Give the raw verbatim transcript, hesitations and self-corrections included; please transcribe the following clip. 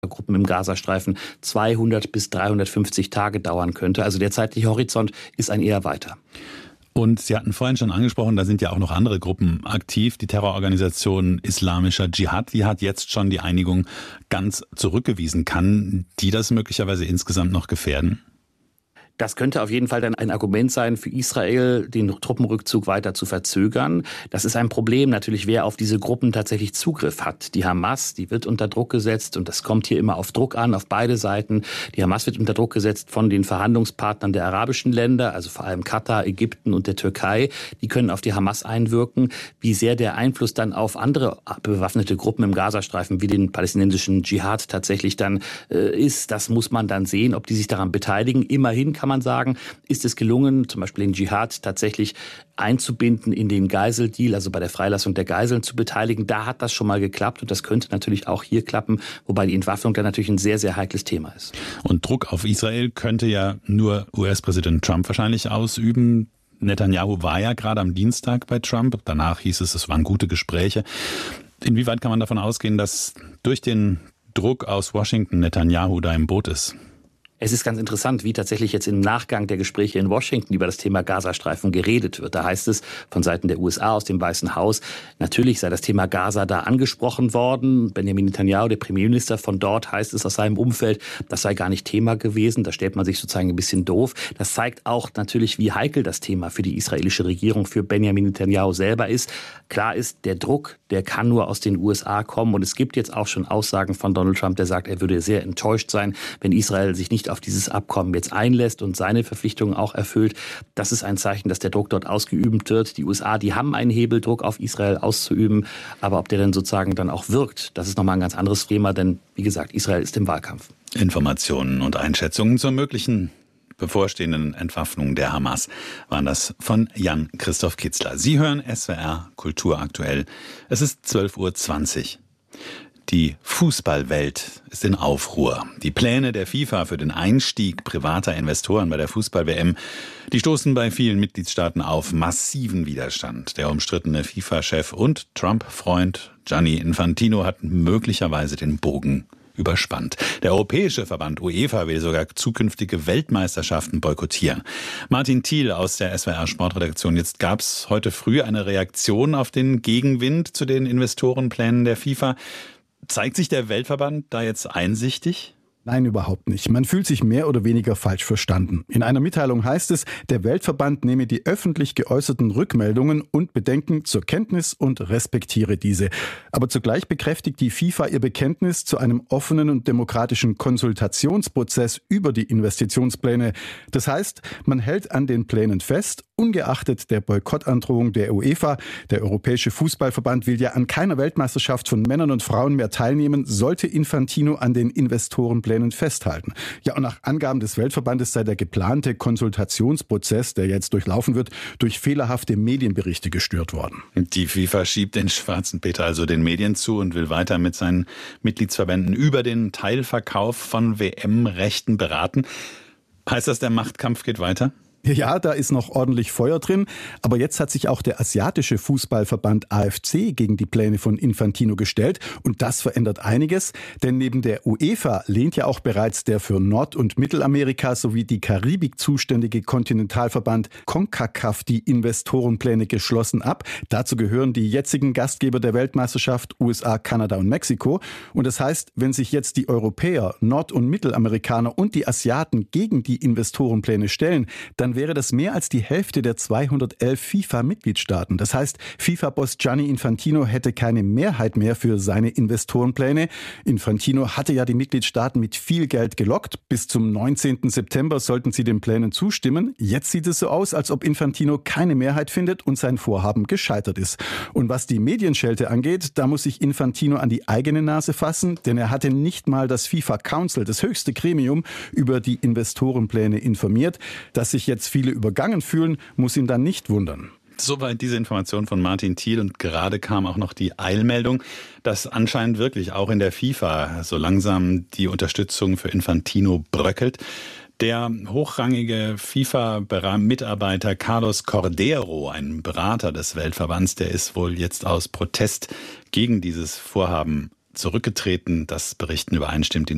Gruppen im Gazastreifen zweihundert bis dreihundertfünfzig Tage dauern könnte. Also der zeitliche Horizont ist ein eher weiter. Und Sie hatten vorhin schon angesprochen, da sind ja auch noch andere Gruppen aktiv. Die Terrororganisation Islamischer Dschihad, die hat jetzt schon die Einigung ganz zurückgewiesen. Kann die das möglicherweise insgesamt noch gefährden? Das könnte auf jeden Fall dann ein Argument sein für Israel, den Truppenrückzug weiter zu verzögern. Das ist ein Problem natürlich, wer auf diese Gruppen tatsächlich Zugriff hat. Die Hamas, die wird unter Druck gesetzt und das kommt hier immer auf Druck an, auf beide Seiten. Die Hamas wird unter Druck gesetzt von den Verhandlungspartnern der arabischen Länder, also vor allem Katar, Ägypten und der Türkei. Die können auf die Hamas einwirken. Wie sehr der Einfluss dann auf andere bewaffnete Gruppen im Gazastreifen wie den palästinensischen Dschihad tatsächlich dann äh, ist, das muss man dann sehen, ob die sich daran beteiligen. Immerhin kann man sagen, ist es gelungen, zum Beispiel den Dschihad tatsächlich einzubinden, in den Geiseldeal, also bei der Freilassung der Geiseln zu beteiligen. Da hat das schon mal geklappt und das könnte natürlich auch hier klappen, wobei die Entwaffnung dann natürlich ein sehr, sehr heikles Thema ist. Und Druck auf Israel könnte ja nur U S-Präsident Trump wahrscheinlich ausüben. Netanyahu war ja gerade am Dienstag bei Trump. Danach hieß es, es waren gute Gespräche. Inwieweit kann man davon ausgehen, dass durch den Druck aus Washington Netanyahu da im Boot ist? Es ist ganz interessant, wie tatsächlich jetzt im Nachgang der Gespräche in Washington über das Thema Gazastreifen geredet wird. Da heißt es von Seiten der U S A aus dem Weißen Haus, natürlich sei das Thema Gaza da angesprochen worden. Benjamin Netanyahu, der Premierminister von dort, heißt es aus seinem Umfeld, das sei gar nicht Thema gewesen. Da stellt man sich sozusagen ein bisschen doof. Das zeigt auch natürlich, wie heikel das Thema für die israelische Regierung, für Benjamin Netanyahu selber ist. Klar ist, der Druck, der kann nur aus den U S A kommen. Und es gibt jetzt auch schon Aussagen von Donald Trump, der sagt, er würde sehr enttäuscht sein, wenn Israel sich nicht auf dieses Abkommen jetzt einlässt und seine Verpflichtungen auch erfüllt. Das ist ein Zeichen, dass der Druck dort ausgeübt wird. Die U S A, die haben einen Hebel, Druck auf Israel auszuüben. Aber ob der dann sozusagen dann auch wirkt, das ist nochmal ein ganz anderes Thema. Denn wie gesagt, Israel ist im Wahlkampf. Informationen und Einschätzungen zur möglichen bevorstehenden Entwaffnung der Hamas waren das von Jan-Christoph Kitzler. Sie hören S W R Kultur aktuell. Es ist zwölf Uhr zwanzig. Die Fußballwelt ist in Aufruhr. Die Pläne der FIFA für den Einstieg privater Investoren bei der Fußball-W M, die stoßen bei vielen Mitgliedstaaten auf massiven Widerstand. Der umstrittene FIFA-Chef und Trump-Freund Gianni Infantino hat möglicherweise den Bogen überspannt. Der europäische Verband UEFA will sogar zukünftige Weltmeisterschaften boykottieren. Martin Thiel aus der S W R Sportredaktion. Jetzt gab es heute früh eine Reaktion auf den Gegenwind zu den Investorenplänen der FIFA. Zeigt sich der Weltverband da jetzt einsichtig? Nein, überhaupt nicht. Man fühlt sich mehr oder weniger falsch verstanden. In einer Mitteilung heißt es, der Weltverband nehme die öffentlich geäußerten Rückmeldungen und Bedenken zur Kenntnis und respektiere diese. Aber zugleich bekräftigt die FIFA ihr Bekenntnis zu einem offenen und demokratischen Konsultationsprozess über die Investitionspläne. Das heißt, man hält an den Plänen fest, ungeachtet der Boykottandrohung der UEFA. Der Europäische Fußballverband will ja an keiner Weltmeisterschaft von Männern und Frauen mehr teilnehmen, sollte Infantino an den Investorenplänen festhalten. Ja, und nach Angaben des Weltverbandes sei der geplante Konsultationsprozess, der jetzt durchlaufen wird, durch fehlerhafte Medienberichte gestört worden. Die FIFA schiebt den schwarzen Peter also den Medien zu und will weiter mit seinen Mitgliedsverbänden über den Teilverkauf von W M-Rechten beraten. Heißt das, der Machtkampf geht weiter? Ja, da ist noch ordentlich Feuer drin. Aber jetzt hat sich auch der asiatische Fußballverband A F C gegen die Pläne von Infantino gestellt. Und das verändert einiges. Denn neben der UEFA lehnt ja auch bereits der für Nord- und Mittelamerika sowie die Karibik zuständige Kontinentalverband CONCACAF die Investorenpläne geschlossen ab. Dazu gehören die jetzigen Gastgeber der Weltmeisterschaft U S A, Kanada und Mexiko. Und das heißt, wenn sich jetzt die Europäer, Nord- und Mittelamerikaner und die Asiaten gegen die Investorenpläne stellen, dann wäre das mehr als die Hälfte der zweihundertelf FIFA-Mitgliedstaaten. Das heißt, FIFA-Boss Gianni Infantino hätte keine Mehrheit mehr für seine Investorenpläne. Infantino hatte ja die Mitgliedstaaten mit viel Geld gelockt. Bis zum neunzehnten September sollten sie den Plänen zustimmen. Jetzt sieht es so aus, als ob Infantino keine Mehrheit findet und sein Vorhaben gescheitert ist. Und was die Medienschelte angeht, da muss sich Infantino an die eigene Nase fassen, denn er hatte nicht mal das FIFA Council, das höchste Gremium, über die Investorenpläne informiert. Dass sich jetzt viele übergangen fühlen, muss ihn dann nicht wundern. Soweit diese Information von Martin Thiel und gerade kam auch noch die Eilmeldung, dass anscheinend wirklich auch in der FIFA so langsam die Unterstützung für Infantino bröckelt. Der hochrangige FIFA-Mitarbeiter Carlos Cordero, ein Berater des Weltverbands, der ist wohl jetzt aus Protest gegen dieses Vorhaben zurückgetreten. Das berichten übereinstimmt die